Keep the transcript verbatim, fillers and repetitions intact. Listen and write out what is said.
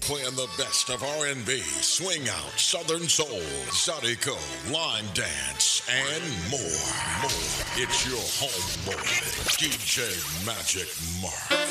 playing the best of R and B, swing out, southern soul, Zydeco, line dance, and more. More. It's your homeboy, D J Magic Mark.